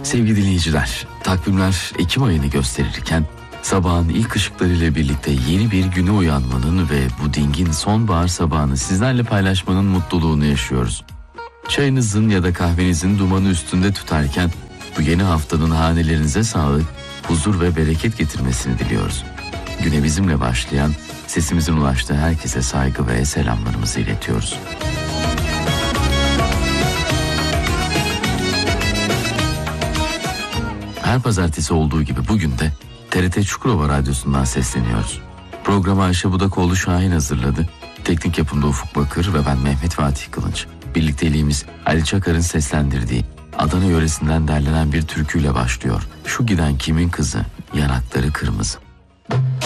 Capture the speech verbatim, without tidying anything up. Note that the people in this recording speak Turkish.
Sevgili dinleyiciler, takvimler Ekim ayını gösterirken sabahın ilk ışıklarıyla birlikte yeni bir güne uyanmanın ve bu dingin sonbahar sabahını sizlerle paylaşmanın mutluluğunu yaşıyoruz. Çayınızın ya da kahvenizin dumanı üstünde tutarken bu yeni haftanın hanelerinize sağlık, huzur ve bereket getirmesini diliyoruz. Güne bizimle başlayan, sesimizin ulaştığı herkese saygı ve selamlarımızı iletiyoruz. Her pazartesi olduğu gibi bugün de T R T Çukurova Radyosu'ndan sesleniyoruz. Programı Ayşe Budakoğlu Şahin hazırladı. Teknik yapımda Ufuk Bakır ve ben Mehmet Fatih Kılınç. Birlikteliğimiz Ali Çakar'ın seslendirdiği Adana yöresinden derlenen bir türküyle başlıyor. Şu giden kimin kızı, yanakları kırmızı.